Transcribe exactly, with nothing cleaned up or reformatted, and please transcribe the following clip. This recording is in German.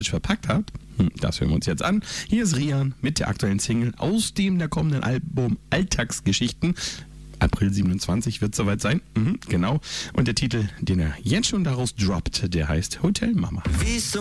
verpackt habt, hm, das hören wir uns jetzt an. Hier ist Rian mit der aktuellen Single aus dem der kommenden Album Alltagsgeschichten. April siebenundzwanzig wird soweit sein. Mhm, genau. Und der Titel, den er jetzt schon daraus droppt, der heißt Hotel Mama.